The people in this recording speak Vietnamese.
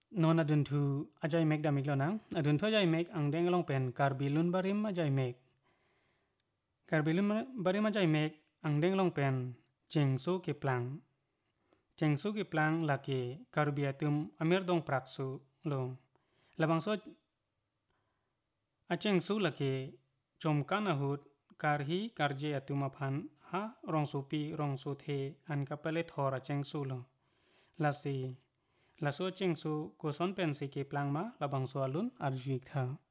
non adun thu ajai mek damik lo na adun thu ajai mek ang deng long pen karbilun barim ajai mek karbilun barim ajai mek ang deng long pen chengsu ki plang la ke karbiatum amir dong praksu lo labang so achengsu la ke chomkan ahut karhi karje atuma phan ha rongsu pi rongsu the an kapale thora chengsu lo lasi laso chengsu ko son pen se ke plang ma labang so alun arjuik tha